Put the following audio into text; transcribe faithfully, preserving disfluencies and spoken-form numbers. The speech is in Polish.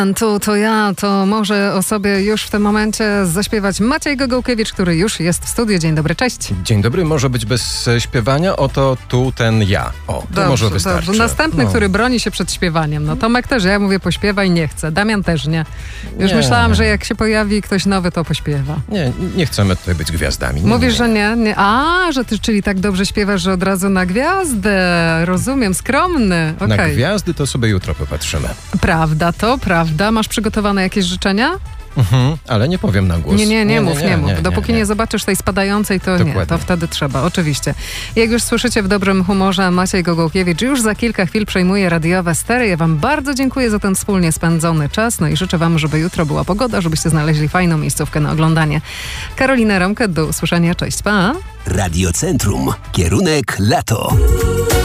Tu to ja, to może o sobie już w tym momencie zaśpiewać Maciej Gogołkiewicz, który już jest w studiu. Dzień dobry, cześć. Dzień dobry, może być bez śpiewania, oto tu ten ja. O, to dobrze, może wystarczy. Dobrze. Następny, no. który broni się przed śpiewaniem. No Tomek też, ja mówię pośpiewaj, nie chcę. Damian też nie. Już nie. myślałam, że jak się pojawi ktoś nowy, to pośpiewa. Nie, nie chcemy tutaj być gwiazdami. Nie, Mówisz, nie. że nie, nie. A, że ty, czyli tak dobrze śpiewasz, że od razu na gwiazdę. Rozumiem, skromny. Okay. Na gwiazdy to sobie jutro popatrzymy. Prawda, to prawda. Masz przygotowane jakieś życzenia? Mhm, ale nie powiem na głos. Nie, nie, nie, nie mów, nie, nie mów. Nie, Dopóki nie, nie. nie zobaczysz tej spadającej, to Dokładnie. nie, to wtedy trzeba, oczywiście. Jak już słyszycie w dobrym humorze, Maciej Gogołkiewicz już za kilka chwil przejmuje radiowe stery. Ja wam bardzo dziękuję za ten wspólnie spędzony czas, no i życzę wam, żeby jutro była pogoda, żebyście znaleźli fajną miejscówkę na oglądanie. Karolina Romkę, do usłyszenia, cześć, pa! Radio Centrum, kierunek lato.